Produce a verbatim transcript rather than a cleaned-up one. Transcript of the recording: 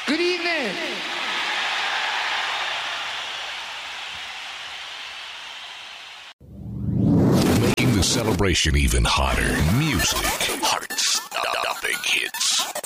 Good evening. Making the celebration even hotter. Music. Heart-stopping hits.